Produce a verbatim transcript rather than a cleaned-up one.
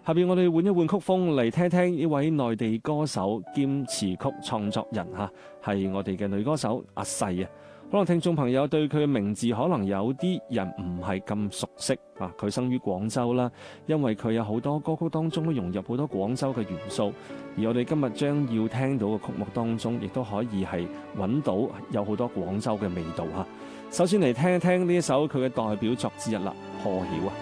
下邊我哋換一換曲風嚟聽聽呢位內地歌手兼詞曲創作人嚇，係我哋嘅女歌手阿細啊。可能聽眾朋友對佢嘅名字可能有啲人唔係咁熟悉啊。佢生於廣州啦，因為佢有好多歌曲當中都融入好多廣州嘅元素，而我哋今日將要聽到嘅曲目當中，亦都可以係揾到有好多廣州嘅味道嚇。首先嚟聽一聽呢一首佢嘅代表作之一啦，《破曉》啊。